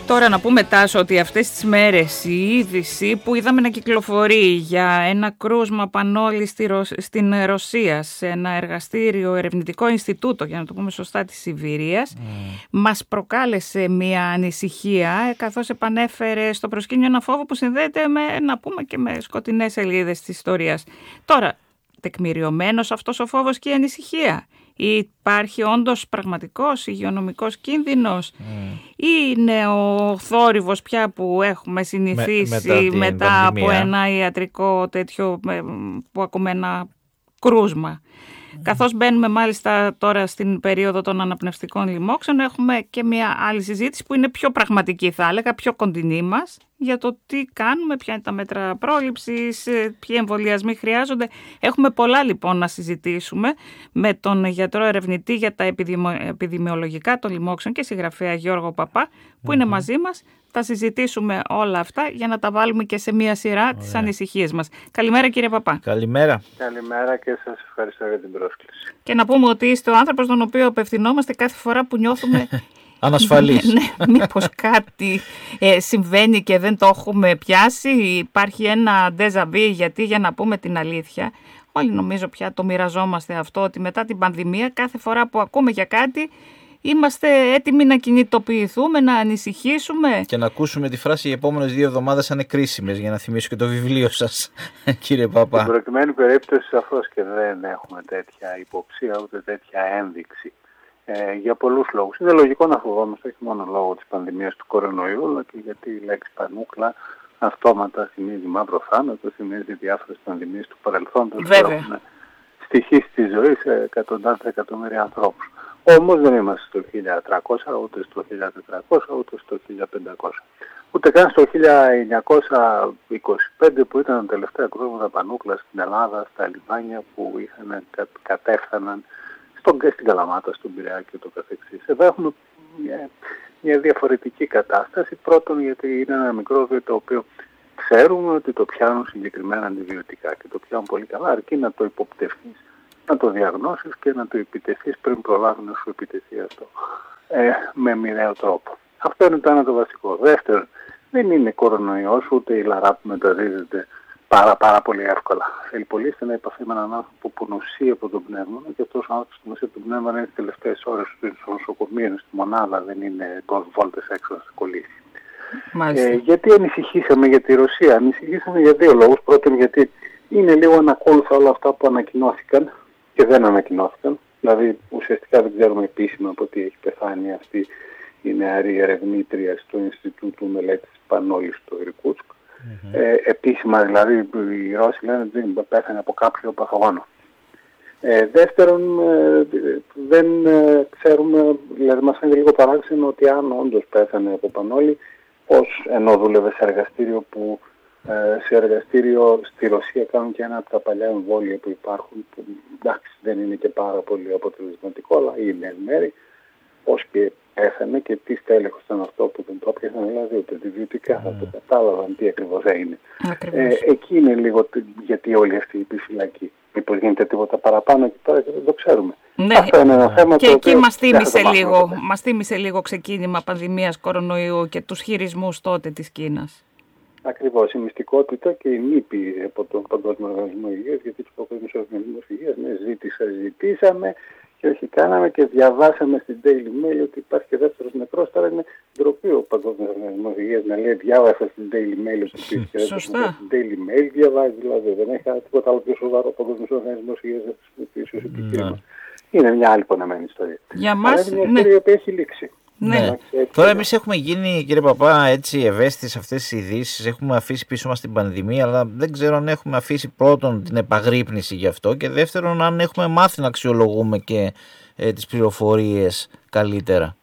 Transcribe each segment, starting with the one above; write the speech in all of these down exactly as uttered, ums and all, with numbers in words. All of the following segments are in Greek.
Τώρα να πούμε, Τάσο, ότι αυτές τις μέρες η είδηση που είδαμε να κυκλοφορεί για ένα κρούσμα πανόλη στη Ρο... στην Ρωσία σε ένα εργαστήριο, ερευνητικό Ινστιτούτο, για να το πούμε σωστά, της Σιβηρίας, mm. μας προκάλεσε μια ανησυχία, καθώς επανέφερε στο προσκήνιο ένα φόβο που συνδέεται με, να πούμε, και με σκοτεινές σελίδες της ιστορίας. Τώρα, τεκμηριωμένος αυτός ο φόβος και η ανησυχία? Υπάρχει όντως πραγματικός υγειονομικός κίνδυνος mm. ή είναι ο θόρυβος πια που έχουμε συνηθίσει με, μετά, μετά από ένα ιατρικό τέτοιο που ακούμε ένα κρούσμα? Mm. Καθώς μπαίνουμε μάλιστα τώρα στην περίοδο των αναπνευστικών λοιμόξεων, έχουμε και μια άλλη συζήτηση που είναι πιο πραγματική, θα έλεγα, πιο κοντινή μας, για το τι κάνουμε, ποια είναι τα μέτρα πρόληψης, ποιοι εμβολιασμοί χρειάζονται. Έχουμε πολλά λοιπόν να συζητήσουμε με τον γιατρό ερευνητή για τα επιδημιολογικά των λοιμόξεων και συγγραφέα Γιώργο Παπά, που mm-hmm. είναι μαζί μας. Θα συζητήσουμε όλα αυτά για να τα βάλουμε και σε μία σειρά Ωραία. τις ανησυχίες μας. Καλημέρα, κύριε Παπά. Καλημέρα. Καλημέρα και σας ευχαριστώ για την πρόσκληση. Και να πούμε ότι είστε ο άνθρωπος τον οποίο απευθυνόμαστε κάθε φορά που νιώθουμε ανασφαλής. Ναι, μήπως κάτι ε, συμβαίνει και δεν το έχουμε πιάσει. Υπάρχει ένα ντεζαβί, γιατί για να πούμε την αλήθεια, όλοι νομίζω πια το μοιραζόμαστε αυτό, ότι μετά την πανδημία κάθε φορά που ακούμε για κάτι είμαστε έτοιμοι να κινητοποιηθούμε, να ανησυχήσουμε. Και να ακούσουμε τη φράση οι επόμενες δύο εβδομάδες θα είναι κρίσιμες, για να θυμίσω και το βιβλίο σας, κύριε Παπά. Στην προκειμένη περίπτωση σαφώς και δεν έχουμε τέτοια υποψία ούτε τέτοια ένδειξη. Ε, για πολλούς λόγους. Είναι λογικό να φοβόμαστε, όχι μόνο λόγω της πανδημίας του κορονοϊού, αλλά και γιατί η λέξη πανούκλα αυτόματα θυμίζει μαύρο θάνατο, θυμίζει διάφορες πανδημίες του παρελθόντος που έχουν στοιχήσει στη ζωή σε εκατοντάδες εκατομμύρια ανθρώπους. Όμως δεν είμαστε στο χίλια τριακόσια, ούτε στο χίλια τετρακόσια, ούτε στο χίλια πεντακόσια. Ούτε καν στο χίλια εννιακόσια είκοσι πέντε που ήταν τα τελευταία κρούσματα πανούκλα στην Ελλάδα, στα λιμάνια που είχαν, κατέφθαναν στον, στην Καλαμάτα, στον Πειραιά και το καθεξής. Εδώ έχουμε μια, μια διαφορετική κατάσταση. Πρώτον, γιατί είναι ένα μικρόβιο το οποίο ξέρουμε ότι το πιάνουν συγκεκριμένα αντιβιωτικά και το πιάνουν πολύ καλά, αρκεί να το υποπτευθείς, να το διαγνώσεις και να το επιτεθείς πριν προλάβει να σου επιτεθεί αυτό ε, με μοιραίο τρόπο. Αυτό είναι το ένα το βασικό. Δεύτερον, δεν είναι κορονοϊός ούτε η λαρά που μεταδίδεται πάρα πάρα πολύ εύκολα. Θέλει πολύ στενή επαφή με έναν άνθρωπο που νοσεί από τον πνεύμονα και αυτός ο άνθρωπος που νοσεί από τον πνεύμονα είναι τις τελευταίες ώρες του στο νοσοκομείο, στη μονάδα, δεν είναι είκοσι βόλτες έξω να σε κολλήσει. Ε, γιατί ανησυχήσαμε για τη Ρωσία? Ανησυχήσαμε για δύο λόγους. Πρώτον, γιατί είναι λίγο ανακόλουθα όλα αυτά που ανακοινώθηκαν και δεν ανακοινώθηκαν. Δηλαδή ουσιαστικά δεν ξέρουμε επίσημα από τι έχει πεθάνει αυτή η νεαρή ερευνήτρια στο Ινστιτούτο Μελέτης Πανόλης στο Ιρκούτσκ. Mm-hmm. Ε, επίσημα δηλαδή οι Ρώσοι λένε ότι δεν πέθανε από κάποιο παθογόνο. Ε, δεύτερον, ε, δεν ε, ξέρουμε, δηλαδή μας φαίνεται λίγο παράξενο ότι αν όντως πέθανε από πανόλη, πώς ενώ δούλευε σε εργαστήριο που ε, σε εργαστήριο στη Ρωσία κάνουν και ένα από τα παλιά εμβόλια που υπάρχουν, που εντάξει δεν είναι και πάρα πολύ αποτελεσματικό, αλλά είναι εν μέρη, πώς και πέθανε και τι στέλεχος ήταν αυτό που δεν το έπιασαν, δηλαδή ούτε αντιβιωτικά, θα το κατάλαβαν τι ακριβώς έγινε. Ε, εκεί είναι λίγο γιατί όλη αυτή η επιφυλακή. Μήπως γίνεται τίποτα παραπάνω εκεί πέρα και δεν το ξέρουμε. Ναι. Αυτό είναι ένα θέμα και το εκεί οποίο μας θύμισε λίγο, μας θύμισε λίγο ξεκίνημα πανδημίας κορονοϊού και τους χειρισμούς τότε της Κίνας. Ακριβώς, η μυστικότητα και η νύπη από τον Παγκόσμιο Οργανισμό Υγείας, γιατί του Παγκόσμιο Οργανισμό Υγείας, ναι, ζήτησα, ζητήσαμε και όχι κάναμε και διαβάσαμε στην Daily Mail ότι υπάρχει και δεύτερος νεκρός. Τώρα είναι ντροπή ο Παγκόσμιος Οργανισμός Υγείας να λέει διάβασα στην Daily Mail ότι υπήρχε και δεύτερος νεκρός. Στην Daily Mail διαβάζει, δηλαδή δεν έχει τίποτα άλλο πιο σοβαρό ο Παγκόσμιος Οργανισμός Υγείας να χρησιμοποιήσει ως επιχείρημα. Είναι μια άλλη πονεμένη ιστορία. Για μας, είναι μια ιστορία ναι. που έχει λήξει. Ναι. Ναι. Τώρα εμείς έχουμε γίνει, κύριε Παπά, έτσι ευαίσθητοι σε αυτές τις ειδήσεις, έχουμε αφήσει πίσω μας την πανδημία, αλλά δεν ξέρω αν έχουμε αφήσει πρώτον την επαγρύπνηση γι' αυτό και δεύτερον αν έχουμε μάθει να αξιολογούμε και ε, τις πληροφορίες καλύτερα.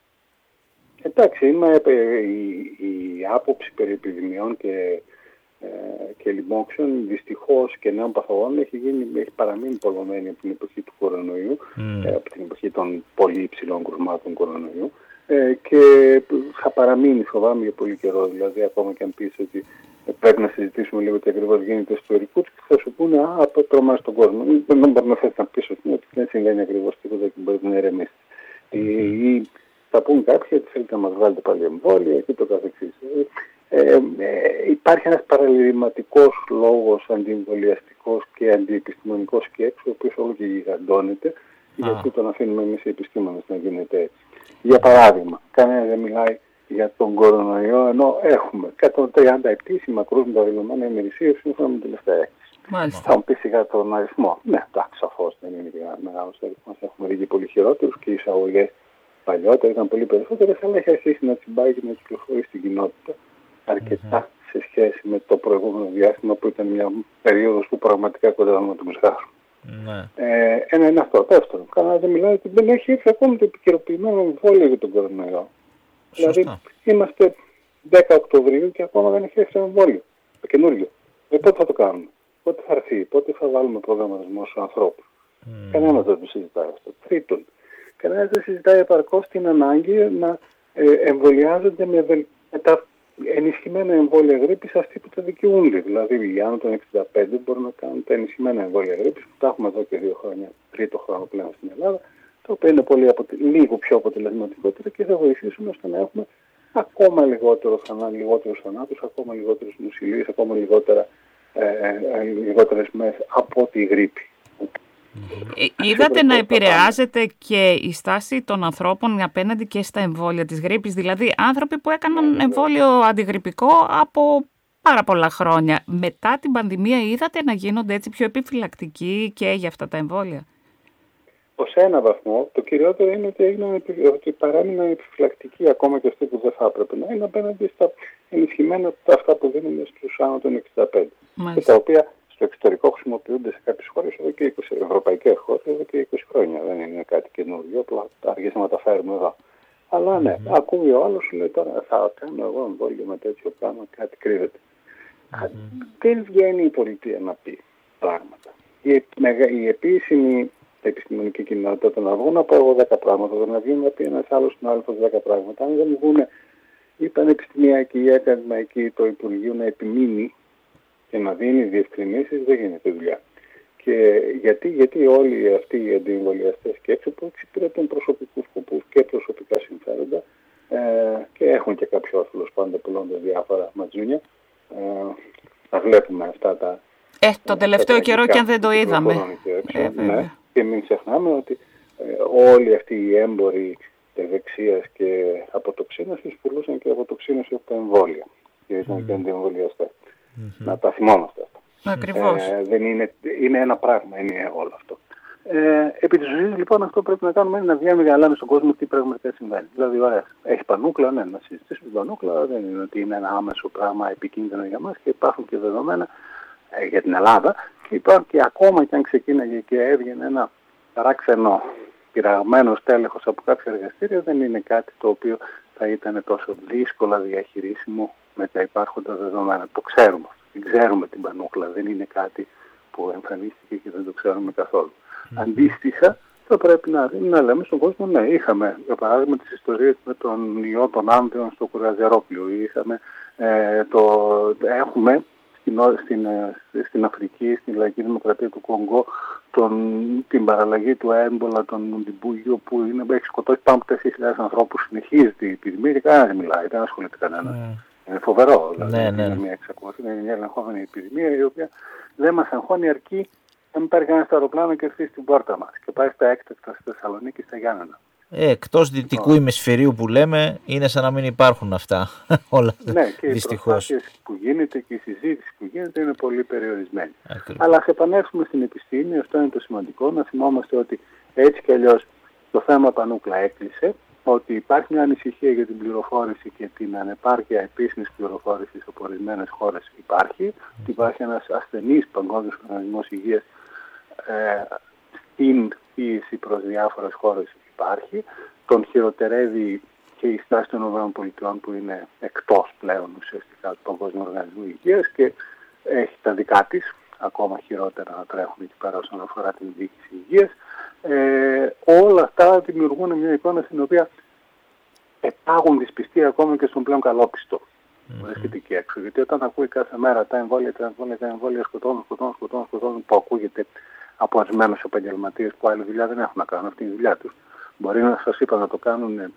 Εντάξει, είμαι, η, η άποψη περί επιδημιών και, ε, και λοιμόξεων δυστυχώς και νέων παθογόνων έχει, γίνει, έχει παραμείνει πολλωμένη από την εποχή του κορονοϊού, mm. ε, από την εποχή των πολύ υψηλών κρουσμάτων κορονοϊού. Ε, και θα παραμείνει, φοβάμαι, για πολύ καιρό. Δηλαδή, ακόμα και αν πεις ότι πρέπει να συζητήσουμε λίγο τι ακριβώς γίνεται στο Ιρκούτσκ, θα σου πούνε Α, τρομάζει τον κόσμο. Δεν μπορεί να θες να πεις ότι δεν συμβαίνει ακριβώς τίποτα και μπορεί να ηρεμήσει. Mm-hmm. Ή θα πούν κάποιοι ότι θέλετε να μας βάλετε πάλι εμβόλια και το καθεξής. Ε, ε, ε, υπάρχει ένας παραλυρηματικός λόγος αντιεμβολιαστικός και αντιεπιστημονικός και έξω, ο οποίος όλο και γιγαντώνεται, γιατί τον αφήνουμε εμείς οι επιστήμονες να γίνεται έτσι. Για παράδειγμα, κανένα δεν μιλάει για τον κορονοϊό, ενώ έχουμε εκατόν τριάντα επίσημα κρούσματα δηλωμένα ημερησίως σύμφωνα με την τελευταία έκθεση. Μάλιστα. Θα μου πεις για τον αριθμό. Ναι, εντάξει, σαφώς δεν είναι για μεγάλος αριθμός. Έχουμε δει πολύ χειρότερους και οι εισαγωγές παλιότερα ήταν πολύ περισσότερες, αλλά έχει αρχίσει να τσιμπάει και να κυκλοφορεί στην κοινότητα αρκετά mm-hmm. σε σχέση με το προηγούμενο διάστημα που ήταν μια περίοδος που πραγματικά κοντεύαμε να το μισχάσουμε. Mm-hmm. Ε, ένα είναι αυτό. Δεύτερον, κανένα δεν μιλάει ότι δεν έχει έρθει ακόμη το επικαιροποιημένο εμβόλιο για τον κορονοϊό. Δηλαδή, είμαστε δέκα Οκτωβρίου και ακόμα δεν έχει έρθει εμβόλιο. Το καινούριο. Ε, πότε θα το κάνουμε, πότε θα έρθει, πότε θα βάλουμε προγραμματισμό στους ανθρώπους. Mm. Κανένας δεν το συζητάει αυτό. Τρίτον, κανένας δεν συζητάει επαρκώς την ανάγκη να ε, εμβολιάζονται με, με τα ενισχυμένα εμβόλια γρίπης αυτοί που τα δικαιούνται. Δηλαδή, οι άνω των εξήντα πέντε μπορούν να κάνουν τα ενισχυμένα εμβόλια γρίπης που τα έχουμε εδώ και δύο χρόνια, τρίτο χρόνο πλέον στην Ελλάδα, το οποίο είναι πολύ αποτε... λίγο πιο αποτελεσματικότερο και θα βοηθήσουμε ώστε να έχουμε ακόμα λιγότερο θανά, λιγότερους θανάτους, ακόμα λιγότερους νοσηλίες, ακόμα λιγότερα, ε, ε, λιγότερες μέρες από τη γρίπη. Ε, είδατε να επηρεάζεται και η στάση των ανθρώπων απέναντι και στα εμβόλια της γρίπης, δηλαδή άνθρωποι που έκαναν εμβόλιο αντιγρυπικό από πάρα πολλά χρόνια. Μετά την πανδημία είδατε να γίνονται έτσι πιο επιφυλακτικοί και για αυτά τα εμβόλια? Ως ένα βαθμό, το κυριότερο είναι ότι, έγιναν, ότι παράμειναν επιφυλακτικοί ακόμα και αυτοί που δεν θα έπρεπε να είναι απέναντι στα ενισχυμένα αυτά που δίνουμε στους άνω των εξήντα πέντε. Μάλιστα. Και τα οποία στο εξωτερικό χρησιμοποιούνται σε κάποιες χώρες εδώ και είκοσι, ευρωπαϊκές χώρες εδώ και είκοσι χρόνια. Δεν είναι κάτι καινούργιο, απλά αργήσαμε να τα φέρουμε εδώ. Αλλά ναι, mm-hmm. ακούει ο άλλος, σου λέει τώρα θα κάνω εγώ εμβόλιο με τέτοιο πράγμα, κάτι κρύβεται. Mm-hmm. Δεν βγαίνει η πολιτεία να πει πράγματα. Η, η επίσημη επιστημονική κοινότητα, το να βγουν να πω εγώ δέκα πράγματα, το να βγουν να πει ένας άλλος στον άλλο δέκα πράγματα, αν δεν βγουν η πανεπιστημιακή, η ακαδημαϊκή, το Υπουργείο να επιμείνει και να δίνει διευκρινήσεις, δεν γίνεται δουλειά. Και γιατί, γιατί όλοι αυτοί οι αντιεμβολιαστές και έξω που εξυπηρετούν προσωπικούς σκοπούς και προσωπικά συμφέροντα ε, και έχουν και κάποιο όφελος πάντα πουλώντας διάφορα ματζούνια. Ε, τα βλέπουμε αυτά τα... Ε, τον τελευταίο καιρό και αν δεν το είδαμε. Ε, ναι. Και μην ξεχνάμε ότι ε, όλοι αυτοί οι έμποροι ευεξίας και αποτοξίνωσης πουλούσαν και αποτοξίνωση από τα εμβόλια. Και ήταν mm. και αντιεμβολιαστές. Mm-hmm. Να τα θυμόμαστε αυτά. Ακριβώς. Ε, δεν είναι, είναι ένα πράγμα, είναι όλο αυτό. Ε, επί της ουσίας λοιπόν αυτό πρέπει να κάνουμε είναι να βγαίνουμε για να λέμε στον κόσμο τι πραγματικά συμβαίνει. Δηλαδή, ωραία, έχει πανούκλα, ναι, να συζητήσουμε την πανούκλα, δεν είναι ότι είναι ένα άμεσο πράγμα επικίνδυνο για μας και υπάρχουν και δεδομένα ε, για την Ελλάδα και υπάρχουν και ακόμα και αν ξεκίναγε και έβγαινε ένα παράξενο πειραγμένο τέλεχος από κάποια εργαστήρια, δεν είναι κάτι το οποίο θα ήταν τόσο δύσκολα διαχειρίσιμο με τα υπάρχοντα δεδομένα. Το ξέρουμε. Δεν ξέρουμε την πανούκλα. Δεν είναι κάτι που εμφανίστηκε και δεν το ξέρουμε καθόλου. Mm-hmm. Αντίστοιχα, θα πρέπει να, να λέμε στον κόσμο, ναι, είχαμε για παράδειγμα τις ιστορίες με τον ιό των άνδρων στο Κουραζιερόπλιο. Είχαμε, ε, το, έχουμε στην, στην, στην Αφρική, στην Λαϊκή Δημοκρατία του Κονγκό, τον, την παραλλαγή του έμπολα, τον Μουντιμπούγιο, που είναι, έχει σκοτώσει πάνω από τέσσερις χιλιάδες ανθρώπους. Συνεχίζεται η επιδημία και κανένα δεν μιλάει, δεν ασχολείται κανένα. Mm. Είναι φοβερό. Δηλαδή, ναι, ναι. Είναι μια εξακολουθή, είναι μια ελεγχόμενη επιδημία η οποία δεν μας αγχώνει αρκεί να μην πάρει κανένα στο αεροπλάνο και έρθει στην πόρτα μας και πάει στα έκτακτα στη Θεσσαλονίκη στα Γιάννενα. Ε, εκτός δυτικού oh. ημισφαιρίου που λέμε, είναι σαν να μην υπάρχουν αυτά όλα. Ναι, και δυστυχώς. Οι προσπάθειες που γίνεται και η συζήτηση που γίνεται είναι πολύ περιορισμένη. Ακριβώς. Αλλά ας επανέλθουμε στην επιστήμη, αυτό είναι το σημαντικό, να θυμόμαστε ότι έτσι κι αλλιώς το θέμα πανούκλα έκλεισε, ότι υπάρχει μια ανησυχία για την πληροφόρηση και την ανεπάρκεια επίσημης πληροφόρησης από ορισμένες χώρες υπάρχει, ότι υπάρχει ένας ασθενής παγκόσμιος οργανισμός υγείας ε, στην πίεση προς διάφορες χώρες υπάρχει, τον χειροτερεύει και η στάση των ΗΠΑ που είναι εκτός πλέον ουσιαστικά του Παγκόσμιου Οργανισμού Υγείας και έχει τα δικά της, ακόμα χειρότερα να τρέχουν εκεί πέρα όσον αφορά την διοίκηση υγείας. Ε, όλα αυτά δημιουργούν μια εικόνα στην οποία επάγουν δυσπιστία ακόμα και στον πλέον καλόπιστο που mm-hmm. βρίσκεται εκεί έξω. Γιατί όταν ακούει κάθε μέρα τα εμβόλια, τα εμβόλια, τα εμβόλια σκοτώνουν, σκοτώνουν, σκοτώνουν, σκοτώνουν, που ακούγεται από ορισμένους επαγγελματίες που άλλη δουλειά δεν έχουν να κάνουν, αυτή η δουλειά τους. Μπορεί να σας είπα να το κάνουν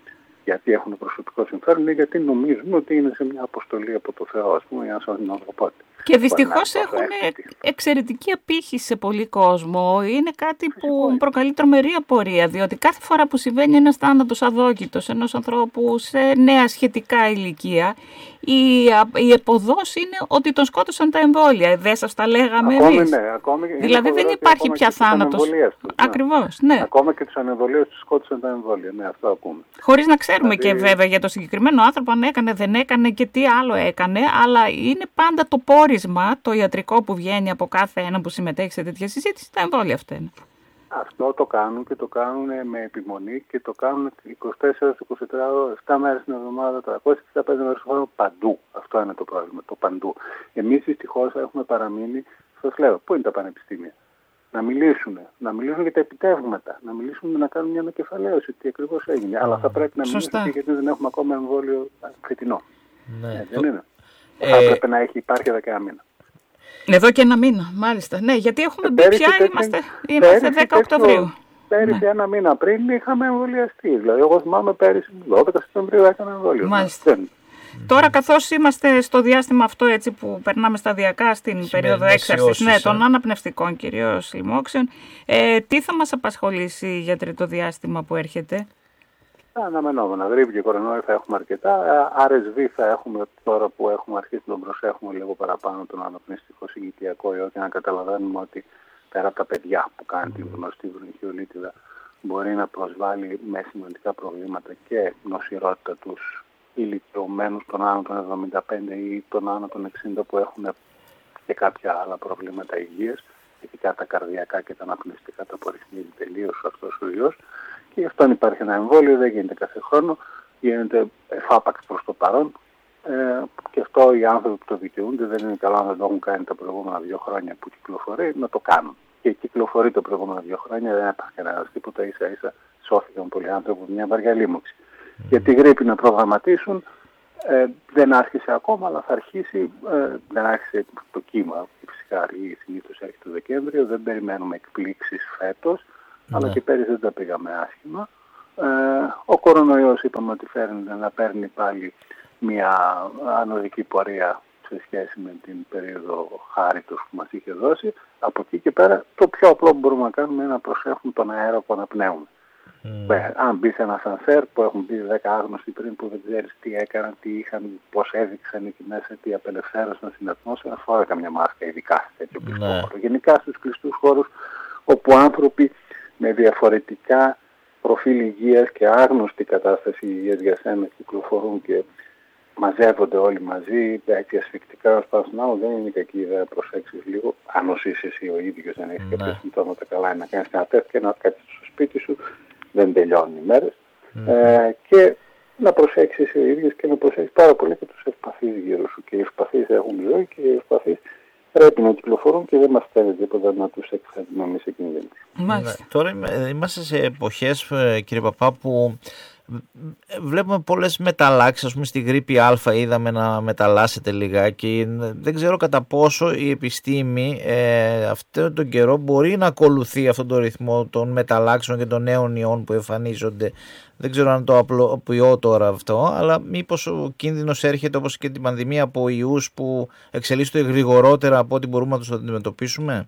γιατί έχουν προσωπικό συμφέρον ή γιατί νομίζουν ότι είναι σε μια αποστολή από το Θεό, ας πούμε, για να σώσουν τον ανθρωπότητα. Και δυστυχώς έχουν εξαιρετική απήχηση σε πολύ κόσμο. Είναι κάτι που προκαλεί τρομερή απορία, διότι κάθε φορά που συμβαίνει ένας θάνατος αδόκητος ενός ανθρώπου σε νέα σχετικά ηλικία, η, η επωδός είναι ότι τον σκότωσαν τα εμβόλια. Δεν σας τα λέγαμε ακόμη, εμείς. Ναι, ακόμη, δηλαδή δεν υπάρχει πια θάνατος. Ναι. Ακριβώς, ναι. Ακόμα και τους ανεμβολίους τους σκότωσαν τα εμβόλια. Ναι, αυτό ακούμε. Χωρίς να ξέρουμε δηλαδή... και βέβαια για το συγκεκριμένο άνθρωπο αν έκανε, δεν έκανε και τι άλλο έκανε, αλλά είναι πάντα το πόρισμα, το ιατρικό που βγαίνει από κάθε ένα που συμμετέχει σε τέτοια συζήτηση, τα εμβόλια αυτά είναι. Αυτό το κάνουν και το κάνουν με επιμονή και το κάνουν είκοσι τέσσερις είκοσι τέσσερις ώρες, επτά μέρες την εβδομάδα, τριακόσιες εξήντα πέντε μέρες την εβδομάδα, παντού. Αυτό είναι το πρόβλημα, το παντού. Εμείς δυστυχώς έχουμε παραμείνει, σας λέω, πού είναι τα πανεπιστήμια. Να μιλήσουν, να μιλήσουν για τα επιτεύγματα, να μιλήσουν να κάνουν μια ανακεφαλαίωση, τι ακριβώς έγινε. Αλλά θα πρέπει να μιλήσουν και γιατί δεν έχουμε ακόμα εμβόλιο φετινό. Ναι. Ε, δεν είναι. Ε... Θα πρέπει να έχει υπάρχει εδώ και ένα μήνα. Εδώ και ένα μήνα, μάλιστα. Ναι, γιατί έχουμε μπει πια, είμαστε, είμαστε δέκα Οκτωβρίου. Πέρυσι, ναι. Ένα μήνα πριν, είχαμε εμβολιαστεί. Δηλαδή, εγώ θυμάμαι πέρυσι, δώδεκα Σεπτεμβρίου έκανα εμβόλιο. Μάλιστα. Δεν. Τώρα, καθώς είμαστε στο διάστημα αυτό έτσι που περνάμε σταδιακά στην Σημαίνει περίοδο έξαρσης ναι, των αναπνευστικών κυρίως λοιμόξεων, ε, τι θα μας απασχολήσει για τρίτο διάστημα που έρχεται? Αναμενόμενα. Γρήπη και κορονοϊό θα έχουμε αρκετά. αρ ες βι θα έχουμε τώρα που έχουμε αρχίσει να τον προσέχουμε λίγο παραπάνω τον αναπνευστικό συγκητιακό ιό και να καταλαβαίνουμε ότι πέρα από τα παιδιά που κάνει την γνωστή βρονχιολίτιδα μπορεί να προσβάλλει με σημαντικά προβλήματα και νοσηρότητα τους ηλικιωμένους των άνω των εβδομήντα πέντε ή των άνω των εξήντα που έχουν και κάποια άλλα προβλήματα υγείας, ειδικά τα καρδιακά και τα αναπνευστικά τα απορριθμίζει τελείως αυτός ο ιός. Και γι' αυτό υπάρχει ένα εμβόλιο, δεν γίνεται κάθε χρόνο, γίνεται εφάπαξ προς το παρόν ε, και αυτό οι άνθρωποι που το δικαιούνται δεν είναι καλά να δεν το έχουν κάνει τα προηγούμενα δύο χρόνια που κυκλοφορεί, να το κάνουν. Και κυκλοφορεί τα προηγούμενα δύο χρόνια, δεν υπάρχει κανένα τίποτα, ίσα ίσα σώθηκαν πολλοί άνθρωποι από μια βαριά λίμωξη. Mm. Για τη γρήπη να προγραμματίσουν, ε, δεν άρχισε ακόμα, αλλά θα αρχίσει, ε, δεν άρχισε το κύμα, φυσικά αργεί, συνήθως έρχεται το Δεκέμβριο, δεν περιμένουμε εκπλήξεις φέτος. Ναι. Αλλά και πέρυσι δεν τα πήγαμε άσχημα. Ε, ο κορονοϊός είπαμε ότι φέρνει να παίρνει πάλι μια ανωδική πορεία σε σχέση με την περίοδο χάριτος που μας είχε δώσει. Από εκεί και πέρα το πιο απλό που μπορούμε να κάνουμε είναι να προσέχουμε τον αέρα που αναπνέουμε. Mm. Ε, αν μπει σε ένα σανσέρ που έχουν μπει δέκα άγνωστοι πριν που δεν ξέρεις τι έκαναν, τι είχαν, πώς έδειξαν εκεί μέσα, τι απελευθέρωσαν στην ατμόσφαιρα, φορά καμιά μάσκα, ειδικά σε τέτοιο κλειστό mm. χώρο. Γενικά στους κλειστούς χώρους όπου άνθρωποι με διαφορετικά προφίλ υγείας και άγνωστη κατάσταση υγείας για σένα κυκλοφορούν και μαζεύονται όλοι μαζί, έτσι ασφυκτικά ως πάνω στον άλλο, δεν είναι κακή ιδέα να προσέξεις λίγο, αν νοσείς εσύ ο ίδιος, αν έχεις ναι. κάποια συμπτώματα καλά, να κάνεις ένα τεστ και να κάτσεις στο σπίτι σου, δεν τελειώνουν οι μέρες, mm. ε, και να προσέξεις εσύ ο ίδιος και να προσέξεις πάρα πολύ και τους ευπαθείς γύρω σου. Και οι ευπαθείς έχουν ζωή και οι ευπαθείς πρέπει να κυκλοφορούν και δεν μας θέλει τίποτα να τους εκθέτουμε εμείς σε κινδύνους. Μάλιστα. Τώρα είμαστε σε εποχές, κύριε Παπά, που βλέπουμε πολλές μεταλλάξεις. Ας πούμε στη γρήπη Α είδαμε να μεταλλάσσεται λιγάκι. Δεν ξέρω κατά πόσο η επιστήμη ε, αυτόν τον καιρό μπορεί να ακολουθεί αυτόν τον ρυθμό των μεταλλάξεων και των νέων ιών που εμφανίζονται. Δεν ξέρω αν το απλοποιώ τώρα αυτό, αλλά μήπως ο κίνδυνος έρχεται όπως και την πανδημία από ιούς που εξελίσσονται γρηγορότερα από ό,τι μπορούμε να τους αντιμετωπίσουμε.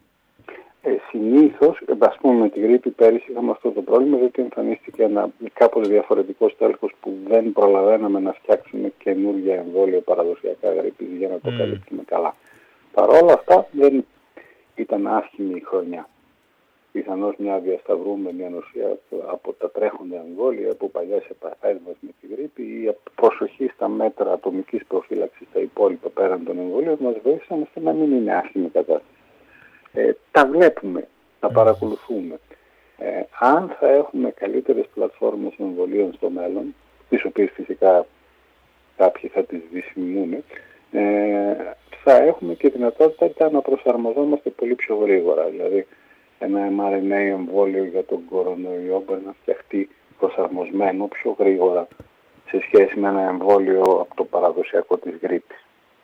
Ε, συνήθως, ας πούμε με τη γρήπη πέρυσι είχαμε αυτό το πρόβλημα, διότι εμφανίστηκε ένα κάπως διαφορετικός τέλεχος που δεν προλαβαίναμε να φτιάξουμε καινούργια εμβόλια παραδοσιακά γρήπης για να το mm. καλύψουμε καλά. Παρ' όλα αυτά δεν ήταν άσχημη η χρονιά. Πιθανώς μια διασταυρούμενη ανοσία από τα τρέχοντα εμβόλια, από παλιές επαφές μας με τη γρήπη ή από προσοχή στα μέτρα ατομικής προφύλαξης στα υπόλοιπα πέραν των εμβολίων μας βοήθησαν ώστε να μην είναι άσχημη κατάσταση. Ε, τα βλέπουμε, τα παρακολουθούμε. Ε, αν θα έχουμε καλύτερες πλατφόρμες εμβολίων στο μέλλον, τις οποίες φυσικά κάποιοι θα τις δυσμηνούν, ε, θα έχουμε και δυνατότητα να προσαρμοζόμαστε πολύ πιο γρήγορα. Δηλαδή, ένα εμ αρ εν έι εμβόλιο για τον κορονοϊό μπορεί να φτιαχτεί προσαρμοσμένο πιο γρήγορα σε σχέση με ένα εμβόλιο από το παραδοσιακό της γρήπης.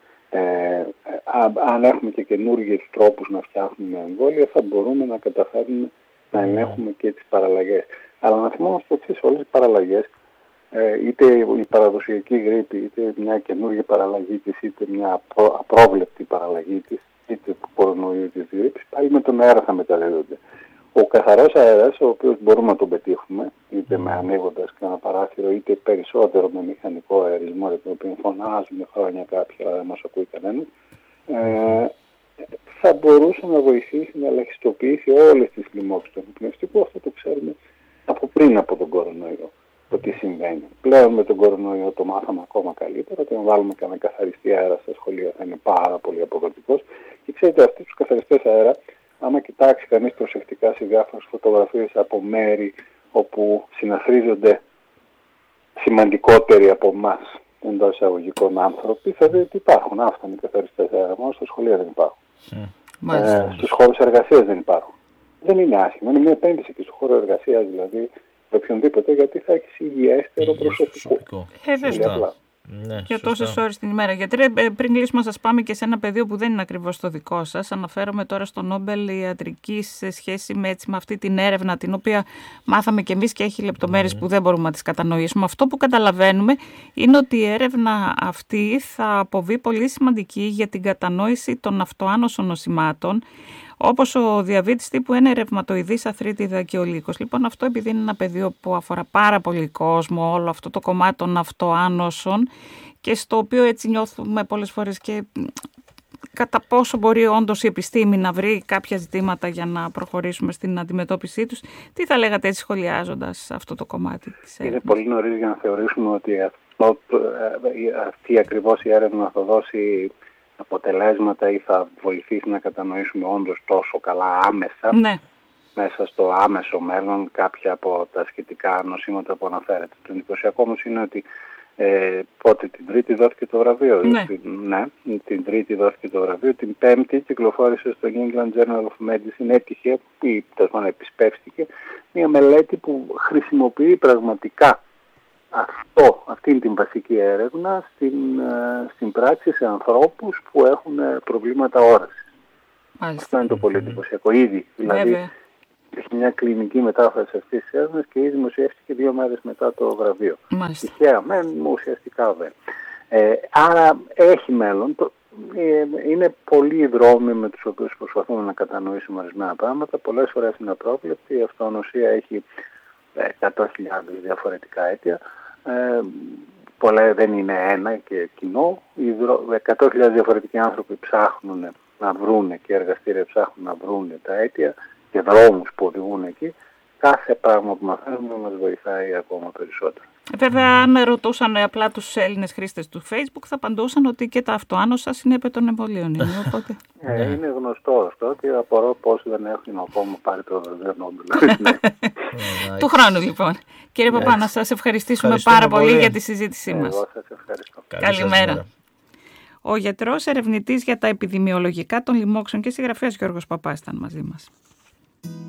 Ε, αν έχουμε και καινούργιους τρόπους να φτιάχνουμε εμβόλια, θα μπορούμε να καταφέρουμε να ελέγχουμε και τις παραλλαγές. Αλλά να θυμόμαστε ότι σε όλες τις παραλλαγές Ε, είτε η παραδοσιακή γρίπη, είτε μια καινούργια παραλλαγή της, είτε μια απρό, απρόβλεπτη παραλλαγή της, είτε του κορονοϊού της γρίπης, πάλι με τον αέρα θα μεταδίδονται. Ο καθαρός αέρας, ο οποίος μπορούμε να τον πετύχουμε, είτε με ανοίγοντας και ένα παράθυρο, είτε περισσότερο με μηχανικό αερισμό, για τον οποίο φωνάζουμε χρόνια κάποια, αλλά δεν μας ακούει κανένας, ε, θα μπορούσε να βοηθήσει να ελαχιστοποιήσει όλες τις λοιμώξεις του αναπνευστικού. Αυτό το ξέρουμε από πριν από τον κορονοϊό, το τι συμβαίνει. Πλέον με τον κορονοϊό το μάθαμε ακόμα καλύτερα, ότι αν βάλουμε κανένα καθαριστή αέρα στα σχολεία θα είναι πάρα πολύ αποδοτικός. Και ξέρετε, αυτούς τους καθαριστές αέρα, άμα κοιτάξει κανείς προσεκτικά σε διάφορες φωτογραφίες από μέρη όπου συναθρίζονται σημαντικότεροι από εμάς, εντός εισαγωγικών άνθρωποι, θα δείτε ότι υπάρχουν άφθονοι καθαριστές αέρα, μόνο στα σχολεία δεν υπάρχουν. Mm. Ε, στους χώρους εργασίας δεν υπάρχουν. Δεν είναι άσχημα, είναι μια επένδυση και στο χώρο εργασίας, δηλαδή με οποιονδήποτε, γιατί θα έχεις υγιέστερο προσωπικό. Ε, Ναι, για τόσες ώρες την ημέρα. Γιατί πριν κλείσουμε, σας πάμε και σε ένα πεδίο που δεν είναι ακριβώς το δικό σας. Αναφέρομαι τώρα στο Νόμπελ Ιατρικής σε σχέση με, έτσι, με αυτή την έρευνα, την οποία μάθαμε κι εμείς και έχει λεπτομέρειες mm. που δεν μπορούμε να τις κατανοήσουμε. Αυτό που καταλαβαίνουμε είναι ότι η έρευνα αυτή θα αποβεί πολύ σημαντική για την κατανόηση των αυτοάνωσων νοσημάτων, όπως ο διαβήτης τύπου ένα, ρευματοειδής αθρίτιδα και ο λύκος. Λοιπόν, αυτό επειδή είναι ένα πεδίο που αφορά πάρα πολύ κόσμο, όλο αυτό το κομμάτι των αυτοάνωσων, και στο οποίο έτσι νιώθουμε πολλές φορές και κατά πόσο μπορεί όντως η επιστήμη να βρει κάποια ζητήματα για να προχωρήσουμε στην αντιμετώπιση τους. Τι θα λέγατε έτσι σχολιάζοντας αυτό το κομμάτι της έρευνας? Είναι πολύ νωρίς για να θεωρήσουμε ότι αυτό, αυτή ακριβώς η έρευνα θα δώσει αποτελέσματα ή θα βοηθήσει να κατανοήσουμε όντως τόσο καλά άμεσα, ναι, μέσα στο άμεσο μέλλον κάποια από τα σχετικά νοσήματα που αναφέρεται. Το εντυπωσιακό όμως είναι ότι ε, πότε την Τρίτη δόθηκε το βραβείο. Ναι. Την, ναι, την Τρίτη δόθηκε το βραβείο, την Πέμπτη κυκλοφόρησε στο England Journal of Medicine, έτυχε ή τέλος επισπεύστηκε μια μελέτη που χρησιμοποιεί πραγματικά αυτό, αυτήν την βασική έρευνα στην, στην πράξη σε ανθρώπους που έχουν προβλήματα όρασης. Αυτό είναι το πολύ εντυπωσιακό. Ήδη, δηλαδή, έχει μια κλινική μετάφραση αυτής της έρευνας και ήδη δημοσιεύτηκε δύο μέρες μετά το βραβείο. Τυχαία, μεν, ουσιαστικά δεν. Ε, άρα έχει μέλλον. Το, ε, είναι πολλοί οι δρόμοι με τους οποίους προσπαθούμε να κατανοήσουμε ορισμένα πράγματα. Πολλές φορές είναι απρόβλεπτη. Η αυτονοσία έχει εκατό χιλιάδες διαφορετικά αίτια. Ε, πολλά δεν είναι ένα και κοινό. εκατό χιλιάδες διαφορετικοί άνθρωποι ψάχνουν να βρούνε και εργαστήρια ψάχνουν να βρούνε τα αίτια και δρόμους που οδηγούν εκεί. Κάθε πράγμα που μαθαίνουμε μας βοηθάει ακόμα περισσότερο. Βέβαια, αν ρωτούσαν απλά τους Έλληνες χρήστες του Facebook, θα απαντούσαν ότι και τα αυτοάνοσα συνέπεια των εμβολίων είναι. Οπότε... ε, είναι γνωστό αυτό και απορώ πώς δεν έχουν ακόμα πάρει το βραβείο Νόμπελ. Του χρόνου, λοιπόν. Κύριε Παπά, να σας ευχαριστήσουμε πάρα πολύ, πολύ για τη συζήτησή μας. Εγώ σας ευχαριστώ. Καλημέρα. Ο γιατρός ερευνητής για τα επιδημιολογικά των λοιμόξεων και συγγραφέας Γιώργος Παπάς ήταν μαζί μας.